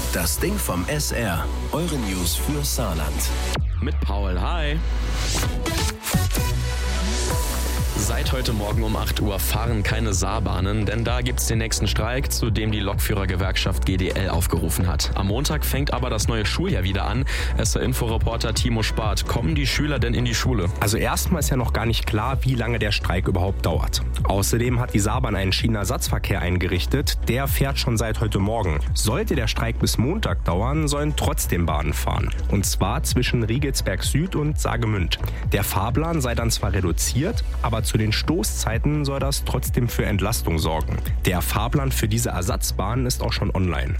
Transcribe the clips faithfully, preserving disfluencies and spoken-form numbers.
Das Ding vom S R. Eure News für Saarland. Mit Paul, hi. Seit heute Morgen um acht Uhr fahren keine Saarbahnen, denn da gibt's den nächsten Streik, zu dem die Lokführergewerkschaft G D L aufgerufen hat. Am Montag fängt aber das neue Schuljahr wieder an. S R-Info-Reporter Timo Spart, kommen die Schüler denn in die Schule? Also erstmal ist ja noch gar nicht klar, wie lange der Streik überhaupt dauert. Außerdem hat die Saarbahn einen Schienenersatzverkehr eingerichtet. Der fährt schon seit heute Morgen. Sollte der Streik bis Montag dauern, sollen trotzdem Bahnen fahren. Und zwar zwischen Riegelsberg Süd und Saargemünd. Der Fahrplan sei dann zwar reduziert, aber zu den Stoßzeiten soll das trotzdem für Entlastung sorgen. Der Fahrplan für diese Ersatzbahn ist auch schon online.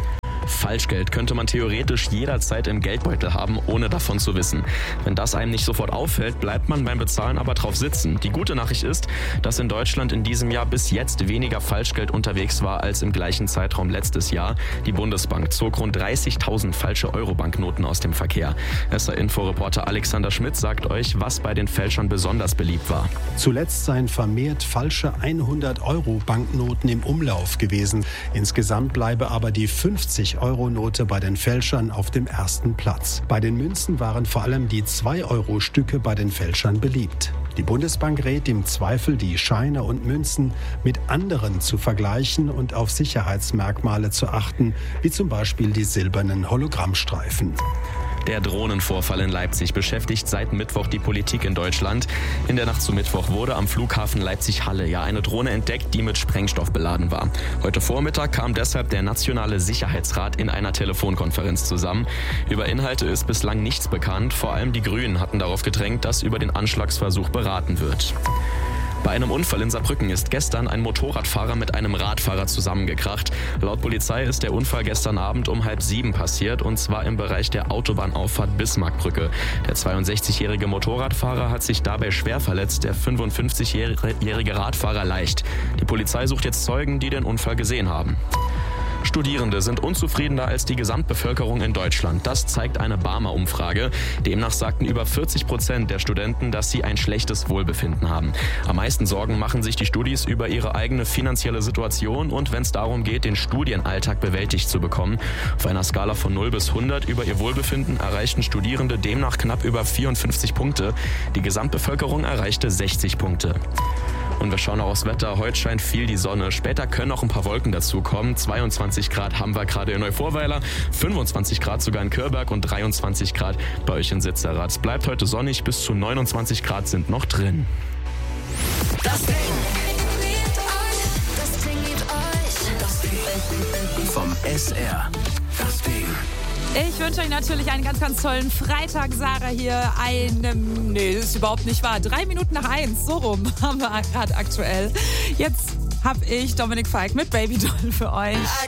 Falschgeld könnte man theoretisch jederzeit im Geldbeutel haben, ohne davon zu wissen. Wenn das einem nicht sofort auffällt, bleibt man beim Bezahlen aber drauf sitzen. Die gute Nachricht ist, dass in Deutschland in diesem Jahr bis jetzt weniger Falschgeld unterwegs war als im gleichen Zeitraum letztes Jahr. Die Bundesbank zog rund dreißigtausend falsche Euro-Banknoten aus dem Verkehr. S R-Info-Reporter Alexander Schmidt sagt euch, was bei den Fälschern besonders beliebt war. Zuletzt seien vermehrt falsche hundert-Euro-Banknoten im Umlauf gewesen. Insgesamt bleibe aber die fünfzig-Euro-Note bei den Fälschern auf dem ersten Platz. Bei den Münzen waren vor allem die zwei-Euro-Stücke bei den Fälschern beliebt. Die Bundesbank rät im Zweifel, die Scheine und Münzen mit anderen zu vergleichen und auf Sicherheitsmerkmale zu achten, wie zum Beispiel die silbernen Hologrammstreifen. Der Drohnenvorfall in Leipzig beschäftigt seit Mittwoch die Politik in Deutschland. In der Nacht zu Mittwoch wurde am Flughafen Leipzig-Halle ja eine Drohne entdeckt, die mit Sprengstoff beladen war. Heute Vormittag kam deshalb der Nationale Sicherheitsrat in einer Telefonkonferenz zusammen. Über Inhalte ist bislang nichts bekannt. Vor allem die Grünen hatten darauf gedrängt, dass über den Anschlagsversuch beraten wird. Bei einem Unfall in Saarbrücken ist gestern ein Motorradfahrer mit einem Radfahrer zusammengekracht. Laut Polizei ist der Unfall gestern Abend um halb sieben passiert, und zwar im Bereich der Autobahnauffahrt Bismarckbrücke. Der zweiundsechzigjährige Motorradfahrer hat sich dabei schwer verletzt, der fünfundfünfzigjährige Radfahrer leicht. Die Polizei sucht jetzt Zeugen, die den Unfall gesehen haben. Studierende sind unzufriedener als die Gesamtbevölkerung in Deutschland. Das zeigt eine Barmer-Umfrage. Demnach sagten über vierzig Prozent der Studenten, dass sie ein schlechtes Wohlbefinden haben. Am meisten Sorgen machen sich die Studis über ihre eigene finanzielle Situation und wenn es darum geht, den Studienalltag bewältigt zu bekommen. Auf einer Skala von null bis hundert über ihr Wohlbefinden erreichten Studierende demnach knapp über vierundfünfzig Punkte. Die Gesamtbevölkerung erreichte sechzig Punkte. Und wir schauen auch aufs Wetter. Heute scheint viel die Sonne. Später können auch ein paar Wolken dazukommen. zweiundzwanzig Grad haben wir gerade in Neuvorweiler, fünfundzwanzig Grad sogar in Kürberg und dreiundzwanzig Grad bei euch in Sitzerath. Es bleibt heute sonnig, bis zu neunundzwanzig Grad sind noch drin. Das Ding. Das Ding liebt euch. Das Ding. Vom S R. Das Ding. Ich wünsche euch natürlich einen ganz, ganz tollen Freitag. Sarah hier. Einem, nee, das ist überhaupt nicht wahr. Drei Minuten nach eins, so rum haben wir gerade aktuell. Jetzt habe ich Dominik Feick mit Baby Doll für euch.